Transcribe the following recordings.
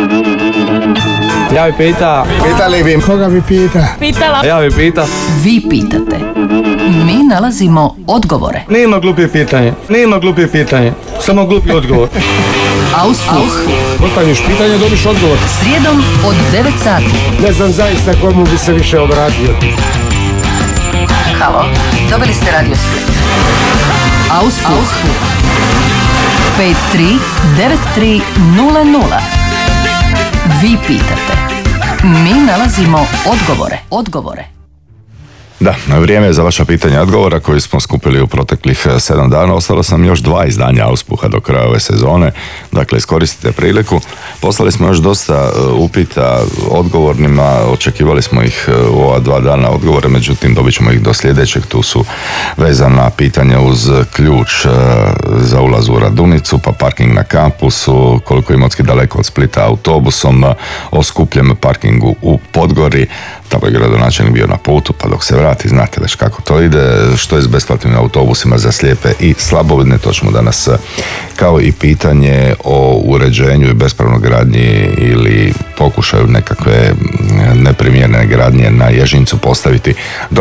Ja bi pita. Pitali bi. Koga bi pita? Pitala. Ja bi pita. Vi pitate. Mi nalazimo odgovore. Nema glupije pitanje. Samo glupi odgovor. Ausflug. Postaviš pitanje, dobiš odgovor. Srijedom od 9 sati. Ne znam zaista komu bi se više obratio. Halo, dobili ste Radio Split. Ausflug. 53-93-00. Vi pitate. Mi nalazimo odgovore. Da, vrijeme je za vaša pitanja i odgovora koji smo skupili u proteklih 7 dana. Ostalo sam još 2 izdanja Auspuha do kraja ove sezone. Dakle, iskoristite priliku. Poslali smo još dosta upita odgovornima. Očekivali smo ih u ova 2 dana odgovore, međutim dobit ćemo ih do sljedećeg. Tu su vezana pitanja uz ključ za ulaz u Radunicu, pa parking na kampusu, koliko je Imotski daleko od Splita autobusom, o skupljem parkingu u Podgori. Tamo je gradonačelnik bio na putu, pa dok se vrati, znate već kako to ide, što je s besplatnim autobusima za slijepe i slabovidne, to ćemo danas, kao i pitanje o uređenju i bespravnoj gradnji ili pokušaju nekakve neprimjerne gradnje na Ježincu postaviti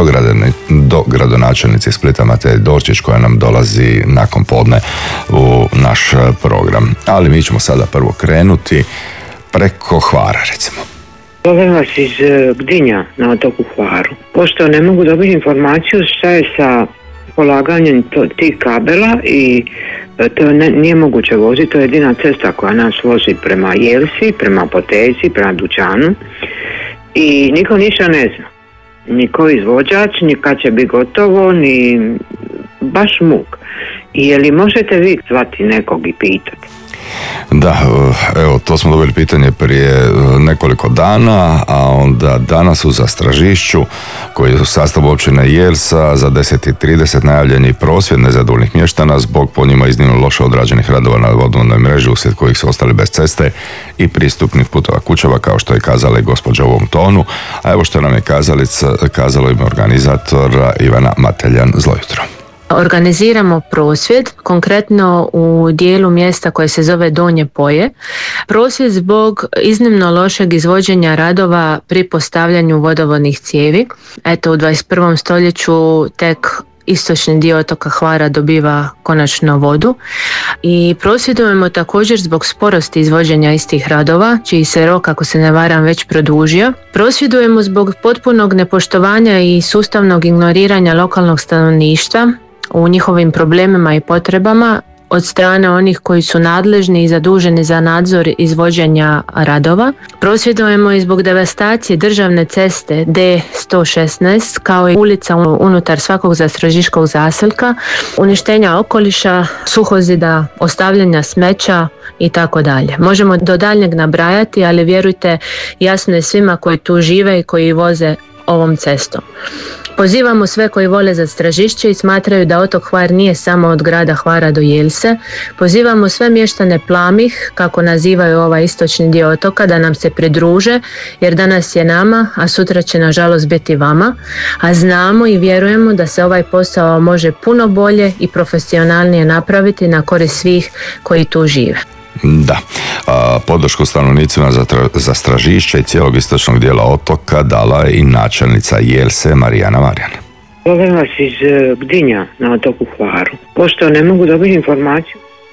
do gradonačelnice Splita Mateje Dorčić, koja nam dolazi nakon podne u naš program. Ali mi ćemo sada prvo krenuti preko Hvara, recimo. Zovem vas iz Gdinja na otoku Hvaru. Pošto ne mogu dobiti informaciju šta je sa polaganjem tih kabela i to nije moguće voziti, to je jedina cesta koja nas vozi prema Jelsi, prema Apoteci, prema Dućanu i niko ništa ne zna. Niko izvođač, ni kad će biti gotovo, ni baš muk. I je li možete vi zvati nekog i pitati? Da, evo, to smo dobili pitanje prije nekoliko dana, a onda danas u Zastražišću, koji je u sastavu općine Jelsa, za 10:30 najavljen je prosvjed nezadovoljnih mještana zbog po njima iznimno loše odrađenih radova na vodovodnoj mreži, uslijed kojih su ostali bez ceste i pristupnih putova kućeva, kao što je kazala i gospođa u ovom tonu. A evo što nam je kazalo im organizator Ivana Mateljan. Zlo jutro. Organiziramo prosvjed, konkretno u dijelu mjesta koje se zove Donje Poje. Prosvjed zbog iznimno lošeg izvođenja radova pri postavljanju vodovodnih cijevi. Eto, u 21. stoljeću tek istočni dio otoka Hvara dobiva konačno vodu i prosvjedujemo također zbog sporosti izvođenja istih radova, čiji se rok, ako se ne varam, već produžio. Prosvjedujemo zbog potpunog nepoštovanja i sustavnog ignoriranja lokalnog stanovništva u njihovim problemima i potrebama od strane onih koji su nadležni i zaduženi za nadzor izvođenja radova. Prosvjedujemo i zbog devastacije državne ceste D116 kao i ulica unutar svakog zastražiškog zaseljka, uništenja okoliša, suhozida, ostavljanja smeća i tako dalje. Možemo do daljnjeg nabrajati, ali vjerujte, jasno je svima koji tu žive i koji voze ovom cestom. Pozivamo sve koji vole Zastražišće i smatraju da otok Hvar nije samo od grada Hvara do Jelse. Pozivamo sve mještane Plamih, kako nazivaju ovaj istočni dio otoka, da nam se pridruže, jer danas je nama, a sutra će nažalost biti vama. A znamo i vjerujemo da se ovaj posao može puno bolje i profesionalnije napraviti na korist svih koji tu žive. Da, podršku stanovnicima Zastražišća i cijelog istočnog dijela otoka dala je i načelnica Jelse Marijana Marjan. Zovem vas iz Gdinja na otoku Hvaru. Pošto ne mogu dobiti informaciju.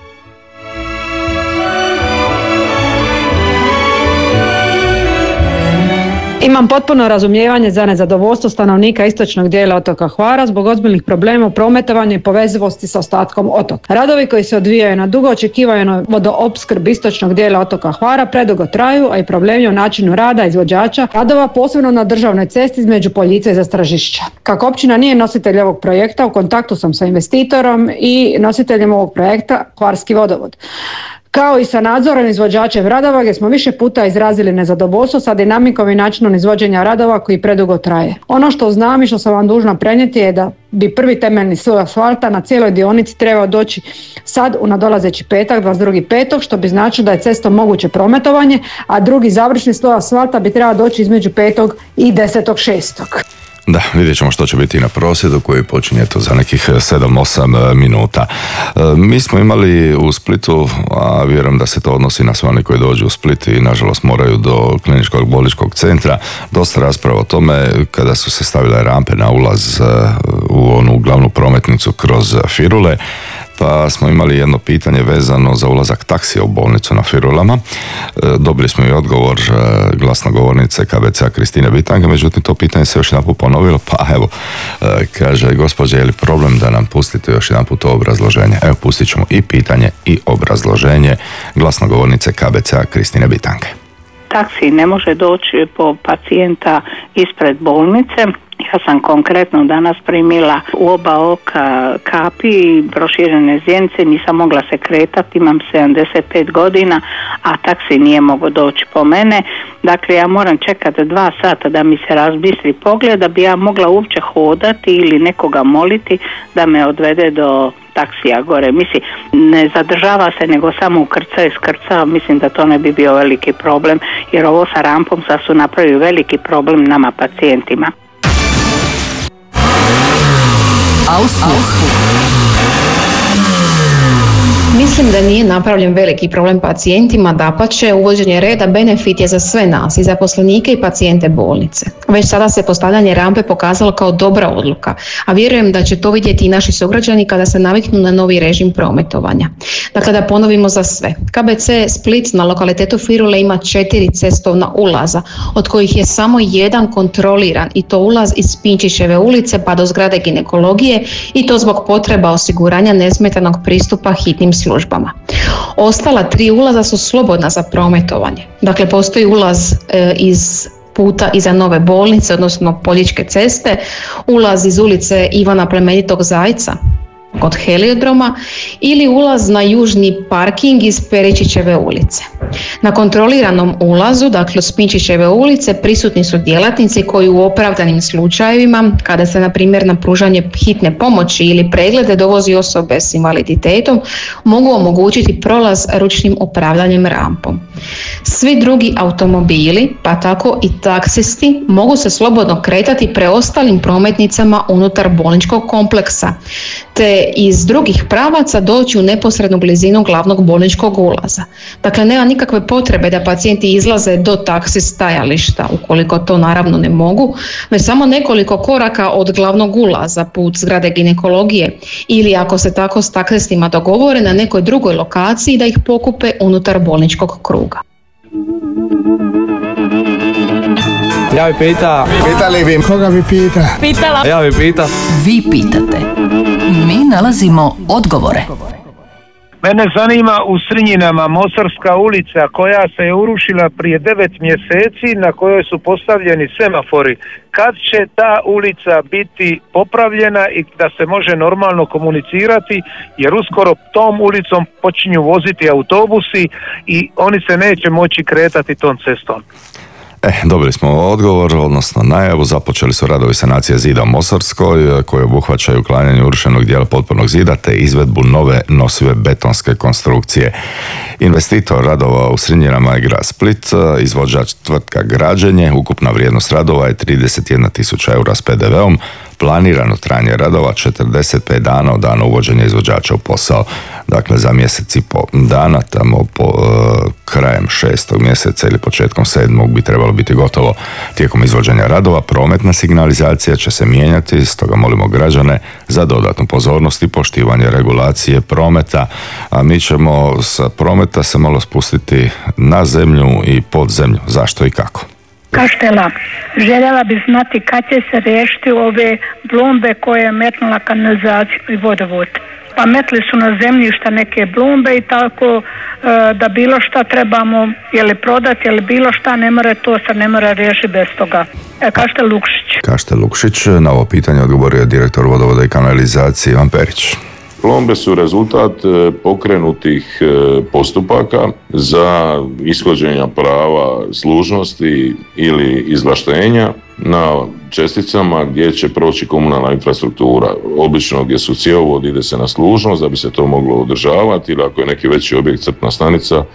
Imam potpuno razumijevanje za nezadovoljstvo stanovnika istočnog dijela otoka Hvara zbog ozbiljnih problema u prometovanju i povezivosti sa ostatkom otoka. Radovi koji se odvijaju na dugo očekivanoj vodoopskrbi istočnog dijela otoka Hvara predugo traju, a i problemi u načinu rada izvođača radova, posebno na državnoj cesti između Poljica i Zastražišća. Kako općina nije nositelj ovog projekta, u kontaktu sam sa investitorom i nositeljem ovog projekta Hvarski vodovod, kao i sa nadzorom izvođačem radova, gdje smo više puta izrazili nezadovoljstvo sa dinamikom i načinom izvođenja radova koji predugo traje. Ono što znam i što sam vam dužna prenijeti je da bi prvi temeljni sloj asfalta na cijeloj dionici trebao doći sad u nadolazeći petak, 22.5., što bi značilo da je cestom moguće prometovanje, a drugi završni sloj asfalta bi trebao doći između 5. i 10.6. Da, vidjet ćemo što će biti na prosvjedu koji počinje to za nekih 7-8 minuta. Mi smo imali u Splitu, a vjerujem da se to odnosi na sve oni koji dođu u Split i nažalost moraju do kliničkog bolničkog centra, dosta rasprava o tome kada su se stavile rampe na ulaz u onu glavnu prometnicu kroz Firule. Pa smo imali jedno pitanje vezano za ulazak taksija u bolnicu na Firulama. Dobili smo i odgovor glasnogovornice KBC-a Kristine Bitanke, međutim to pitanje se još jedanput ponovilo, pa evo, kaže gospođa, je li problem da nam pustite još jedanput to obrazloženje? Evo, pustit ćemo i pitanje i obrazloženje glasnogovornice KBC-a Kristine Bitanke. Taksi ne može doći po pacijenta ispred bolnice. Ja sam konkretno danas primila u oba oka kapi, proširene zjenice, nisam mogla se kretati, imam 75 godina, a taksi nije mogao doći po mene. Dakle, ja moram čekati 2 sata da mi se razbistri pogled, da bi ja mogla uopće hodati ili nekoga moliti da me odvede do taksija gore. Mislim, ne zadržava se, nego samo ukrca i skrca. Mislim da to ne bi bio veliki problem, jer ovo sa rampom sad su napravili veliki problem nama pacijentima. Mislim da nije napravljen veliki problem pacijentima, dapače, uvođenje reda benefit je za sve nas, i zaposlenike i pacijente bolnice. Već sada se postavljanje rampe pokazalo kao dobra odluka, a vjerujem da će to vidjeti i naši sugrađani kada se naviknu na novi režim prometovanja. Dakle, da ponovimo za sve. KBC Split na lokalitetu Firule ima 4 cestovna ulaza, od kojih je samo jedan kontroliran, i to ulaz iz Pinčićeve ulice pa do zgrade ginekologije, i to zbog potreba osiguranja nesmetanog pristupa hitnim službama. Ostala 3 ulaza su slobodna za prometovanje. Dakle, postoji ulaz iz puta iza nove bolnice, odnosno Poljičke ceste, ulaz iz ulice Ivana Plemenitog Zajca kod Heliodroma ili ulaz na južni parking iz Peričićeve ulice. Na kontroliranom ulazu, dakle s Pinčićeve ulice, prisutni su djelatnici koji u opravdanim slučajevima, kada se na primjer na pružanje hitne pomoći ili preglede dovozi osobe s invaliditetom, mogu omogućiti prolaz ručnim upravljanjem rampom. Svi drugi automobili, pa tako i taksisti, mogu se slobodno kretati preostalim prometnicama unutar bolničkog kompleksa, te iz drugih pravaca doći u neposrednu blizinu glavnog bolničkog ulaza. Dakle, nema nikakve potrebe da pacijenti izlaze do taksi stajališta, ukoliko to naravno ne mogu, već samo nekoliko koraka od glavnog ulaza, put zgrade ginekologije, ili ako se tako s taksistima dogovore, na nekoj drugoj lokaciji da ih pokupe unutar bolničkog kruga. Ja bi pita. Pitali bi. Koga bi pita? Pitala. Ja bi pita. Vi pitate. Mi nalazimo odgovore. Mene zanima u Srinjinama Mosarska ulica koja se je urušila prije 9 mjeseci, na kojoj su postavljeni semafori. Kad će ta ulica biti popravljena i da se može normalno komunicirati, jer uskoro tom ulicom počinju voziti autobusi i oni se neće moći kretati tom cestom. Dobili smo odgovor, odnosno najavu. Započeli su radovi sanacije zida u Mosarskoj koji obuhvaćaju uklanjanje urušenog dijela potpornog zida te izvedbu nove nosive betonske konstrukcije. Investitor radova u Srinjinama je grad Split, izvođač tvrtka Građenje. Ukupna vrijednost radova je 31.000 eura s PDV-om. Planirano trajanje radova 45 dana od dana uvođenja izvođača u posao. Dakle, za mjesec i po dana, tamo krajem 6. mjeseca ili početkom 7. bi trebalo biti gotovo. Tijekom izvođenja radova prometna signalizacija će se mijenjati, stoga molimo građane za dodatnu pozornost i poštivanje regulacije prometa. A mi ćemo sa prometa se malo spustiti na zemlju i pod zemlju. Zašto i kako? Kaštela, željela bi znati kad će se riješiti ove blombe koje je metnula kanalizaciju i vodovod. Pa metli su na zemljišta neke blombe i tako da bilo šta trebamo ili prodati ili bilo šta, ne mora to se ne mora riješiti bez toga. Kaštel Lukšić. Kaštel Lukšić, na ovo pitanje odgovorio je direktor vodovoda i kanalizacije Ivan Perić. Plombe su rezultat pokrenutih postupaka za ishođenja prava služnosti ili izvlaštenja na česticama gdje će proći komunalna infrastruktura. Obično gdje su cjevovod ide se na služnost da bi se to moglo održavati, ili ako je neki veći objekt, crpna stanica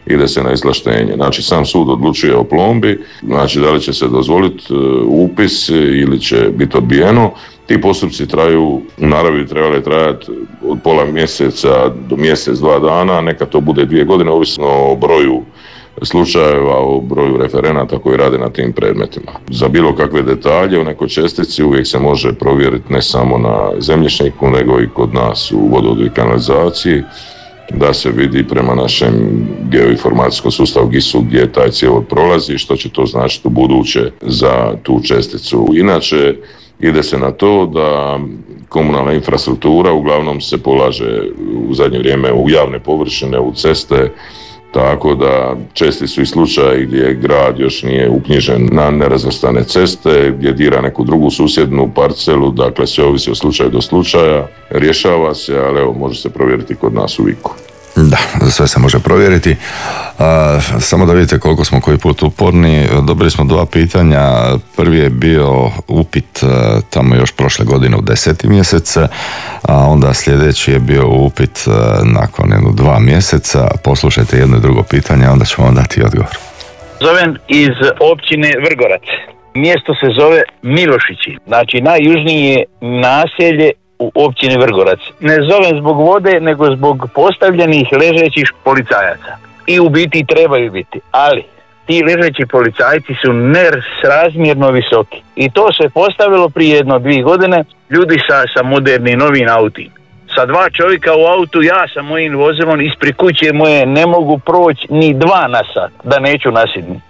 ide se na izvlaštenje. Znači sam sud odlučuje o plombi, znači da li će se dozvoliti upis ili će biti odbijeno. Ti postupci traju, u naravi trebali trajati od pola mjeseca do mjesec, 2 dana, neka to bude 2 godine, ovisno o broju slučajeva, o broju referenata koji rade na tim predmetima. Za bilo kakve detalje u nekoj čestici uvijek se može provjeriti ne samo na zemljišniku, nego i kod nas u vodovodu i kanalizaciji, da se vidi prema našem geoinformacijskom sustavu GIS-u gdje taj cjevovod prolazi, što će to značiti u buduće za tu česticu. Inače, ide se na to da komunalna infrastruktura uglavnom se polaže u zadnje vrijeme u javne površine, u ceste, tako da česti su i slučaji gdje grad još nije uknjižen na nerazvrstane ceste, gdje dira neku drugu susjednu parcelu, dakle sve ovisi od slučaja do slučaja, rješava se, ali evo može se provjeriti kod nas u Viku. Da, sve se može provjeriti. Samo da vidite koliko smo koji put uporni. Dobili smo 2 pitanja. Prvi je bio upit tamo još prošle godine u 10. mjesec, a onda sljedeći je bio upit nakon 2 mjeseca. Poslušajte jedno i drugo pitanje, a onda ćemo vam dati odgovor. Zovem iz općine Vrgorac. Mjesto se zove Milošići. Znači najjužnije naselje u općini Vrgorac. Ne zovem zbog vode, nego zbog postavljenih ležećih policajaca. I u biti trebaju biti. Ali ti ležeći policajci su nesrazmjerno visoki. I to se postavilo prije 1-2 godine. Ljudi sa modernim novim autima. Sa 2 čovjeka u autu, ja sa mojim vozilom ispred kuće moje ne mogu proći ni 2 na sat, da neću nasidniti.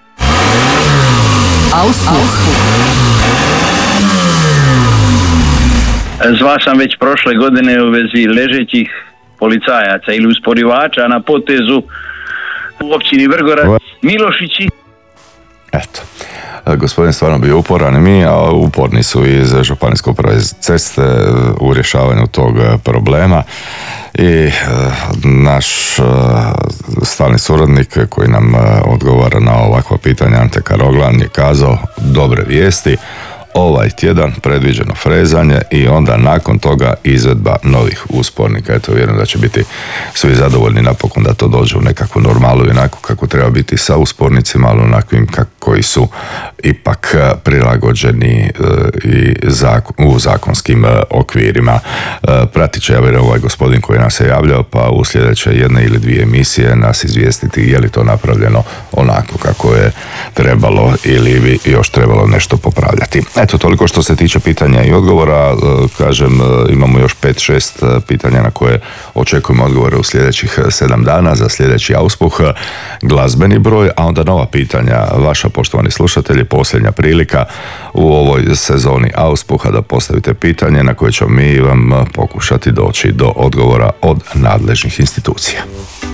Zvao sam već prošle godine u vezi ležećih policajaca ili usporivača na potezu u općini Vrgorac, Milošići. Eto, gospodin stvarno bio uporan i mi, a uporni su iz Županijske uprave ceste u rješavanju tog problema. I naš stalni suradnik koji nam odgovara na ovakva pitanja, Ante Karoglan, je kazao dobre vijesti. Ovaj tjedan predviđeno frezanje i onda nakon toga izvedba novih uspornika. Eto, vjerujem da će biti svi zadovoljni napokon da to dođe u nekakvu normalu i onako kako treba biti sa uspornicima, ali onakvim koji su ipak prilagođeni i u zakonskim okvirima. Pratit će, ja vjerujem, ovaj gospodin koji nas je javljao, pa u sljedeće 1 ili 2 emisije nas izvijestiti je li to napravljeno onako kako je trebalo ili bi još trebalo nešto popravljati. Eto, toliko što se tiče pitanja i odgovora. Kažem, imamo još 5-6 pitanja na koje očekujemo odgovore u sljedećih 7 dana za sljedeći auspuh, glazbeni broj, a onda nova pitanja vaša, poštovani slušatelji, posljednja prilika u ovoj sezoni auspuha da postavite pitanje na koje ćemo mi vam pokušati doći do odgovora od nadležnih institucija.